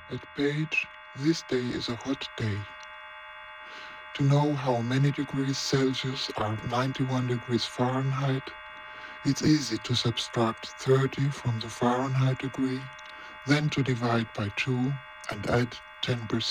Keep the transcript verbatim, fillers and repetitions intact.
At page, this day is a hot day. To know how many degrees Celsius are ninety-one degrees Fahrenheit, it's easy to subtract thirty from the Fahrenheit degree, then to divide by two and add ten percent.